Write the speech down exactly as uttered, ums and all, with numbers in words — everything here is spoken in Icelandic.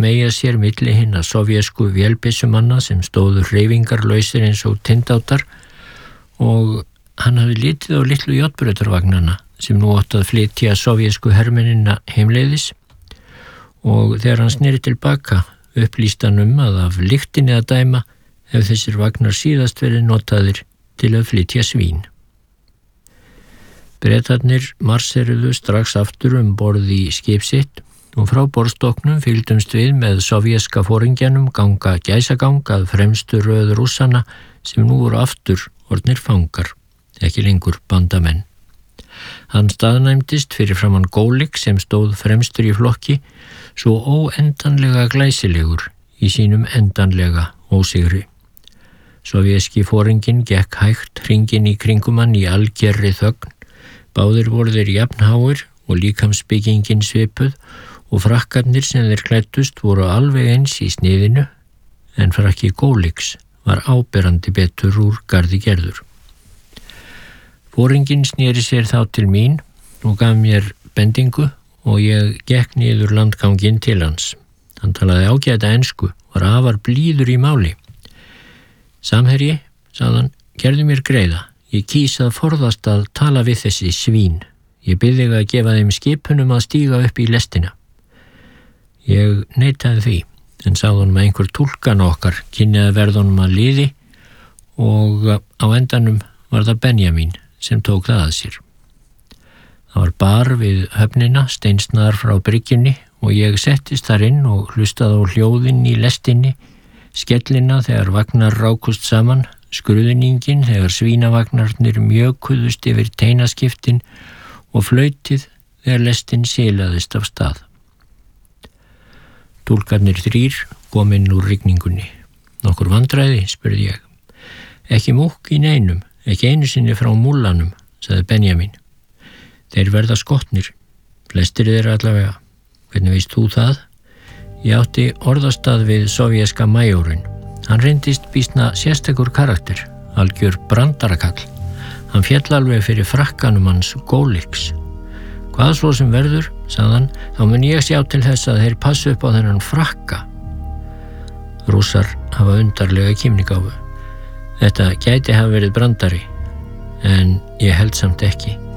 smeygja sér milli hinna sovjesku vélbyssumanna sem stóðu hreyfingarlausir eins og tindáttar og hann hafði litið á litlu járnbrautarvagnana sem nú átti að flytja sovjesku hermennina heimleiðis og þegar hann sneri tilbaka upplýsti hann um að af lyktinni að dæma ef þessir vagnar síðast verið notaðir til að flytja svín. Bretarnir marseruðu strax aftur um borð í skip sitt og frá borðstokknum fylgdumst við með sovjeska foringjanum ganga gæsagang að fremstu röð rússana sem nú voru aftur orðnir fangar, ekki lengur bandamenn. Hann staðnæmdist fyrir framan Gólik sem stóð fremstur í flokki, svo óendanlega glæsilegur í sínum endanlega ósigri. Sovjeski foringinn gekk hægt hringinn í kringum hann í algerri þögn. Báðir voru þeir jafnháir og líkamsbyggingin svipuð og frakkarnir sem þeir klæddust voru alveg eins í sniðinu, en frakki Góliks var áberandi betur úr garði gerður. Foringinn sneri sér þá til mín og gaf mér bendingu og ég gekk niður landganginn til hans. Hann talaði ágæta ensku, var afar blíður í máli. Samherji, sagði hann, gerðu mér greiða. Ég kýs að forðast að tala við þessi svín. Ég bið þig að gefa þeim skipunum að stíga upp í lestina. Ég neitaði því, en sagði honum að einhver túlkan okkar kynni að verða honum að liði og á endanum var það Benjamin sem tók það að sér. Það var bar við höfnina, steinsnaðar frá bryggjunni og ég settist þar inn og hlustaði á hljóðin í lestinni, skellina þegar vagnar rákust saman, skruðningin þegar svínavagnarnir mjökuðust yfir teinaskiptin og flautið þegar lestin silaðist af stað. Túlkarnir þrír kom inn úr rigningunni. Nokkur vandræði, spurði ég. Ekki múkk í neinum, ekki einu sinni frá múlanum, sagði Benjamin. Þeir verða skotnir, flestir þeirra allavega. Hvernig veist þú það? Ég átti orðastað við sovjeska majórinn. Hann reyndist býsna sérstakur karakter, algjör brandarakall. Hann féll alveg fyrir frakkanum hans Góliks. Hvað svo sem verður, sagði hann, þá mun ég sjá til þess að þeir passu upp á þennan frakka. Rússar hafa undarlega kímnigáfu. Þetta gæti hafa verið brandari, en ég held samt ekki.